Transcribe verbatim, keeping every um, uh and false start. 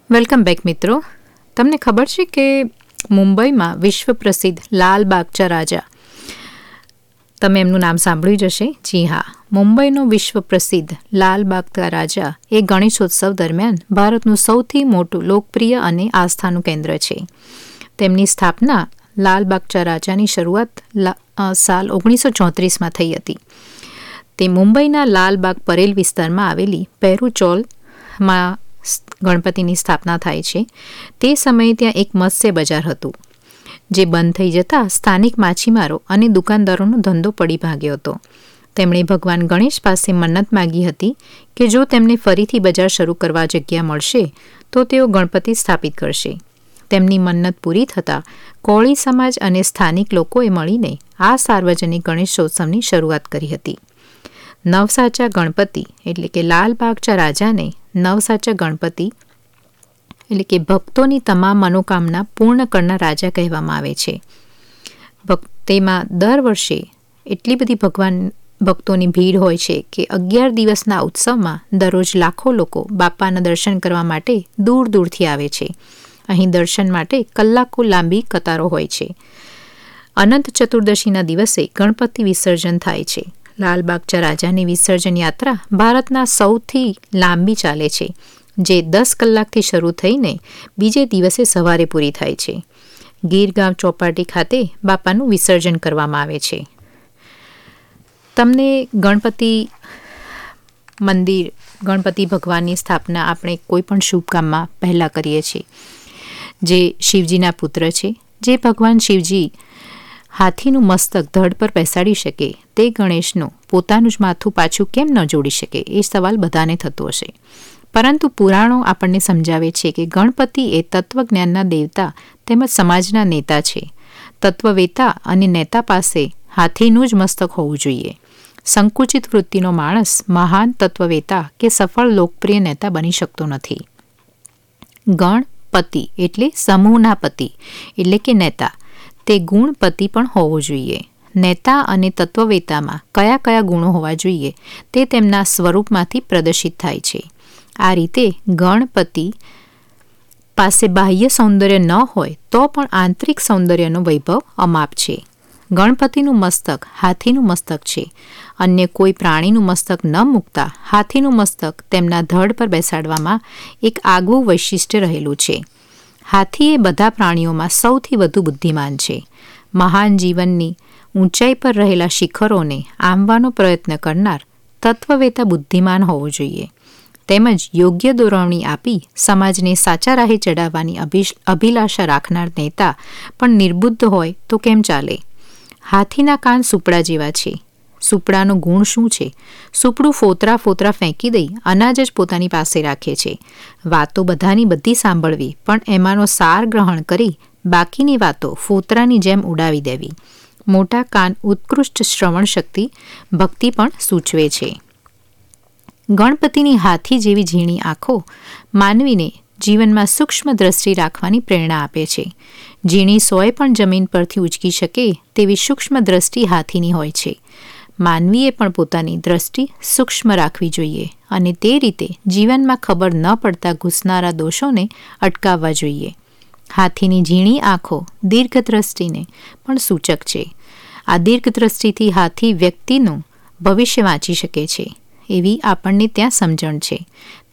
Welcome back મિત્રો. તમને ખબર છે કે મુંબઈમાં વિશ્વ પ્રસિદ્ધ લાલબાગચા રાજા, તમે એમનું નામ સાંભળ્યું જ હશે. જી હા, મુંબઈનો વિશ્વ પ્રસિદ્ધ લાલબાગચા રાજા એ ગણેશોત્સવ દરમિયાન ભારતનું સૌથી મોટું લોકપ્રિય અને આસ્થાનું કેન્દ્ર છે. તેમની સ્થાપના લાલબાગચા રાજાની શરૂઆત સાલ ઓગણીસો ચોત્રીસમાં થઈ હતી. તે મુંબઈના લાલબાગ પરેલ વિસ્તારમાં આવેલી પેરુચોલમાં ગણપતિની સ્થાપના થાય છે. તે સમયે ત્યાં એક મત્સ્ય બજાર હતું, જે બંધ થઈ જતાં સ્થાનિક માછીમારો અને દુકાનદારોનો ધંધો પડી ભાગ્યો હતો. તેમણે ભગવાન ગણેશ પાસે મન્નત માગી હતી કે જો તેમને ફરીથી બજાર શરૂ કરવા જગ્યા મળશે તો તેઓ ગણપતિ સ્થાપિત કરશે. તેમની મન્નત પૂરી થતાં કોળી સમાજ અને સ્થાનિક લોકોએ મળીને આ સાર્વજનિક ગણેશોત્સવની શરૂઆત કરી હતી. નવસાચા ગણપતિ એટલે કે લાલબાગચા રાજાને નવસાચા ગણપતિ એટલે કે ભક્તોની તમામ મનોકામના પૂર્ણ કરનાર રાજા કહેવામાં આવે છે. તેમાં દર વર્ષે એટલી બધી ભગવાન ભક્તોની ભીડ હોય છે કે અગિયાર દિવસના ઉત્સવમાં દરરોજ લાખો લોકો બાપાના દર્શન કરવા માટે દૂર દૂરથી આવે છે. અહીં દર્શન માટે કલાકો લાંબી કતારો હોય છે. અનંત ચતુર્દશીના દિવસે ગણપતિ વિસર્જન થાય છે. લાલબાગચા રાજાની વિસર્જન યાત્રા ભારતના સૌથી લાંબી ચાલે છે, જે દસ કલાકથી શરૂ થઈને બીજે દિવસે સવારે પૂરી થાય છે. ગીરગાંવ ચોપાટી ખાતે બાપાનું વિસર્જન કરવામાં આવે છે. તમને ગણપતિ મંદિર, ગણપતિ ભગવાનની સ્થાપના આપણે કોઈ પણ શુભ કામમાં પહેલાં કરીએ છીએ. જે શિવજીના પુત્ર છે, જે ભગવાન શિવજી હાથીનું મસ્તક ધડ પર બેસાડી શકે, તે ગણેશનું પોતાનું જ માથું પાછું કેમ ન જોડી શકે, એ સવાલ બધાને થતો હશે. પરંતુ પુરાણો આપણને સમજાવે છે કે ગણપતિ એ તત્વજ્ઞાનના દેવતા તેમજ સમાજના નેતા છે. તત્વવેતા અને નેતા પાસે હાથીનું જ મસ્તક હોવું જોઈએ. સંકુચિત વૃત્તિનો માણસ મહાન તત્વવેતા કે સફળ લોકપ્રિય નેતા બની શકતો નથી. ગણપતિ એટલે સમૂહના પતિ એટલે કે નેતા. તે ગુણપતિ પણ હોવો જોઈએ. નેતા અને તત્વવેતામાં કયા કયા ગુણો હોવા જોઈએ તે તેમના સ્વરૂપમાંથી પ્રદર્શિત થાય છે. આ રીતે ગણપતિ પાસે બાહ્ય સૌંદર્ય ન હોય તો પણ આંતરિક સૌંદર્યનો વૈભવ અમાપ છે. ગણપતિનું મસ્તક હાથીનું મસ્તક છે. અન્ય કોઈ પ્રાણીનું મસ્તક ન મૂકતા હાથીનું મસ્તક તેમના ધડ પર બેસાડવામાં એક આગવું વૈશિષ્ટ્ય રહેલું છે. હાથી એ બધા પ્રાણીઓમાં સૌથી વધુ બુદ્ધિમાન છે. મહાન જીવનની ઊંચાઈ પર રહેલા શિખરોને આંબવાનો પ્રયત્ન કરનાર તત્વવેતા બુદ્ધિમાન હોવો જોઈએ. તેમજ યોગ્ય દોરવણી આપી સમાજને સાચા રાહે ચડાવવાની અભિલાષા રાખનાર નેતા પણ નિર્બુદ્ધ હોય તો કેમ ચાલે? હાથીના કાન સુપડા જેવા છે. સુપડાનો ગુણ શું છે? સુપડું ફોતરા ફોતરા ફેંકી દઈ અનાજ જ પોતાની પાસે રાખે છે. વાતો બધાની બધી સાંભળવી, પણ એમાંનો સાર ગ્રહણ કરી બાકીની વાતો ફોતરાની જેમ ઉડાવી દેવી. મોટા કાન ઉત્કૃષ્ટ શ્રવણ શક્તિ, ભક્તિ પણ સૂચવે છે. ગણપતિની હાથી જેવી ઝીણી આંખો માનવીને જીવનમાં સૂક્ષ્મ દ્રષ્ટિ રાખવાની પ્રેરણા આપે છે. ઝીણી સોય પણ જમીન પરથી ઉચકી શકે તેવી સૂક્ષ્મ દ્રષ્ટિ હાથીની હોય છે. માનવીએ પણ પોતાની દ્રષ્ટિ સૂક્ષ્મ રાખવી જોઈએ અને તે રીતે જીવનમાં ખબર ન પડતા ઘૂસનારા દોષોને અટકાવવા જોઈએ. હાથીની ઝીણી આંખો દીર્ઘદ્રષ્ટિને પણ સૂચક છે. આ દીર્ઘદ્રષ્ટિથી હાથી વ્યક્તિનું ભવિષ્ય વાંચી શકે છે એવી આપણને ત્યાં સમજણ છે.